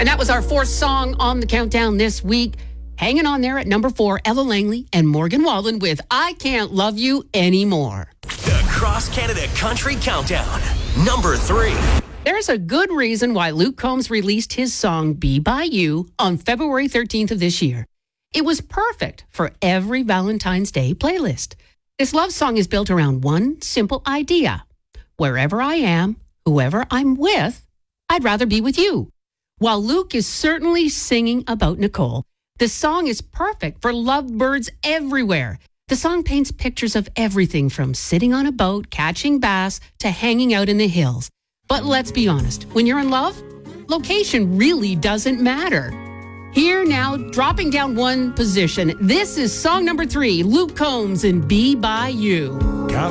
And that was our fourth song on the countdown this week. Hanging on there at number 4, Ella Langley and Morgan Wallen with I Can't Love You Anymore. The Cross Canada Country Countdown, number 3. There's a good reason why Luke Combs released his song Be By You on February 13th of this year. It was perfect for every Valentine's Day playlist. This love song is built around one simple idea. Wherever I am, whoever I'm with, I'd rather be with you. While Luke is certainly singing about Nicole, the song is perfect for lovebirds everywhere. The song paints pictures of everything from sitting on a boat, catching bass, to hanging out in the hills. But let's be honest, when you're in love, location really doesn't matter. Here now, dropping down one position, this is song number 3, Luke Combs and Be By You. Got